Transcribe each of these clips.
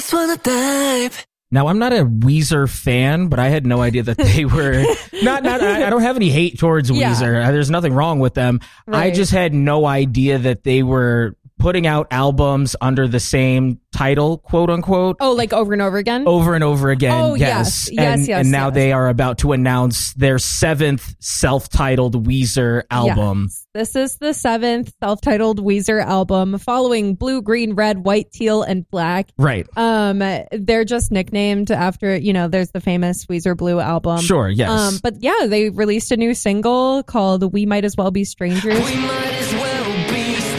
just wanna dive. Now, I'm not a Weezer fan, but I had no idea that they were I don't have any hate towards Weezer. There's nothing wrong with them. Right. I just had no idea that they were putting out albums under the same title, quote unquote. Oh, like over and over again? Over and over again. Oh, yes. yes. And now they are about to announce their 7th self-titled Weezer album. Yes. This is the 7th self-titled Weezer album following blue, green, red, white, teal, and black. Right. They're just nicknamed after, there's the famous Weezer Blue album. Sure, yes. But yeah, they released a new single called We Might As Well Be Strangers. We might as well be strangers.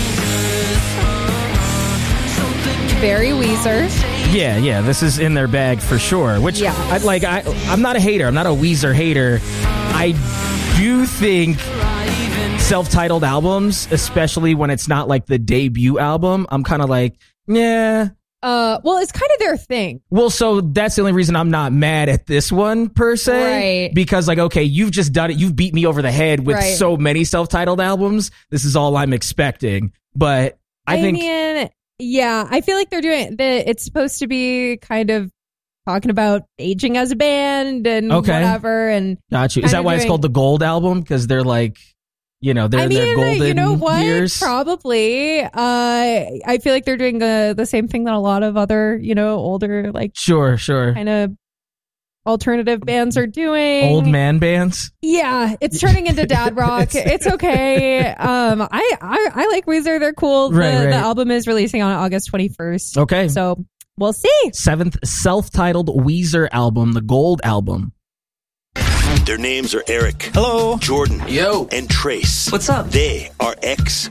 Very Weezer. Yeah, this is in their bag for sure. Which, Yeah. I'm not a hater. I'm not a Weezer hater. I do think self-titled albums, especially when it's not like the debut album, I'm kind of like, yeah. Well, it's kind of their thing. Well, so that's the only reason I'm not mad at this one per se. Right. Because okay, you've just done it. You've beat me over the head with Right. so many self-titled albums. This is all I'm expecting. But I think... Yeah, I feel like they're doing it's supposed to be kind of talking about aging as a band and whatever. And got you. Is that why it's called the Gold album? Because they're like, they're in their golden you know what? years. Probably. I feel like they're doing the same thing that a lot of other, older, like Sure. kind of alternative bands are doing. Old man bands. Yeah, it's turning into dad rock. It's okay. I like Weezer. They're cool. Right. The album is releasing on August 21st. Okay. So we'll see. 7th self-titled Weezer album, the Gold album. Their names are Eric. Hello. Jordan. Yo. And Trace. What's up? They are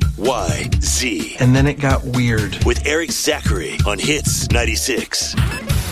XYZ. And then it got weird. With Eric Zachary on Hits 96.